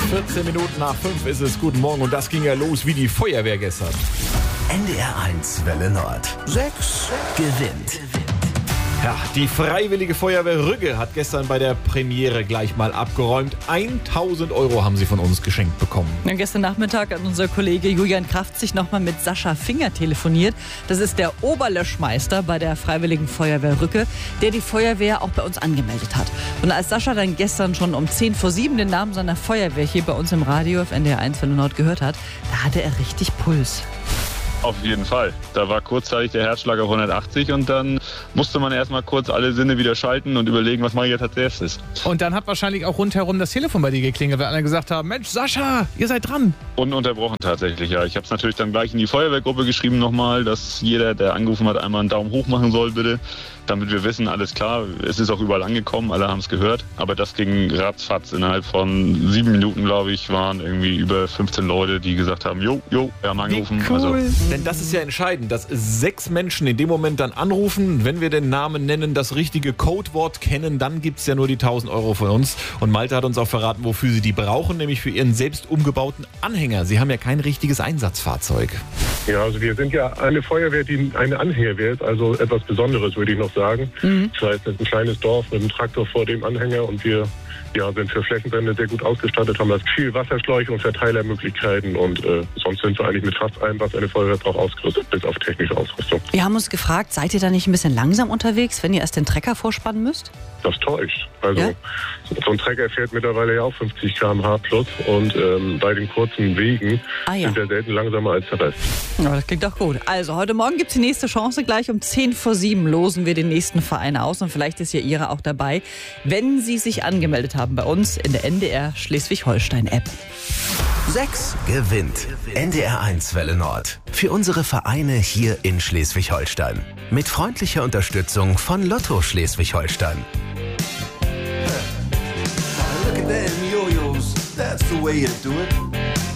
14 Minuten nach 5 ist es. Guten Morgen und das ging ja los wie die Feuerwehr gestern. NDR 1 Welle Nord. 6 gewinnt. Ja, die Freiwillige Feuerwehr Rügge hat gestern bei der Premiere gleich mal abgeräumt. 1.000 € haben sie von uns geschenkt bekommen. Ja, gestern Nachmittag hat unser Kollege Julian Kraft sich nochmal mit Sascha Finger telefoniert. Das ist der Oberlöschmeister bei der Freiwilligen Feuerwehr Rügge, der die Feuerwehr auch bei uns angemeldet hat. Und als Sascha dann gestern schon um 6:50 den Namen seiner Feuerwehr hier bei uns im Radio auf NDR 1 Welle Nord gehört hat, da hatte er richtig Puls. Auf jeden Fall. Da war kurzzeitig der Herzschlag auf 180 und dann musste man erstmal kurz alle Sinne wieder schalten und überlegen, was mache ich jetzt als erstes. Und dann hat wahrscheinlich auch rundherum das Telefon bei dir geklingelt, weil alle gesagt haben, Mensch, Sascha, ihr seid dran. Ununterbrochen tatsächlich, ja. Ich habe es natürlich dann gleich in die Feuerwehrgruppe geschrieben nochmal, dass jeder, der angerufen hat, einmal einen Daumen hoch machen soll, bitte. Damit wir wissen, alles klar, es ist auch überall angekommen, alle haben es gehört. Aber das ging ratzfatz. Innerhalb von 7 Minuten, glaube ich, waren irgendwie über 15 Leute, die gesagt haben, jo, wir haben angerufen. Wie cool. Denn das ist ja entscheidend, dass 6 Menschen in dem Moment dann anrufen. Wenn wir den Namen nennen, das richtige Codewort kennen, dann gibt es ja nur die 1.000 € von uns. Und Malte hat uns auch verraten, wofür sie die brauchen, nämlich für ihren selbst umgebauten Anhänger. Sie haben ja kein richtiges Einsatzfahrzeug. Ja, also wir sind ja eine Feuerwehr, die eine Anhängerwehr ist, also etwas Besonderes, würde ich noch sagen. Das heißt, es ist ein kleines Dorf mit einem Traktor vor dem Anhänger und wir sind für Flächenbrände sehr gut ausgestattet, haben das viel Wasserschläuche und Verteilermöglichkeiten und sonst sind wir eigentlich mit fast allem, was eine Feuerwehr braucht, ausgerüstet, bis auf technische Ausrüstung. Wir haben uns gefragt, seid ihr da nicht ein bisschen langsam unterwegs, wenn ihr erst den Trecker vorspannen müsst? Das täuscht. Also Ja? so ein Trecker fährt mittlerweile ja auch 50 km/h plus und bei den kurzen Wegen sind wir selten langsamer als der Rest. Ja, das klingt doch gut. Also, heute Morgen gibt es die nächste Chance. Gleich um 6:10 losen wir den nächsten Verein aus. Und vielleicht ist ja Ihre auch dabei, wenn Sie sich angemeldet haben bei uns in der NDR Schleswig-Holstein-App. 6 gewinnt. NDR 1 Welle Nord. Für unsere Vereine hier in Schleswig-Holstein. Mit freundlicher Unterstützung von Lotto Schleswig-Holstein. Look at them yo-yos, that's the way you do it.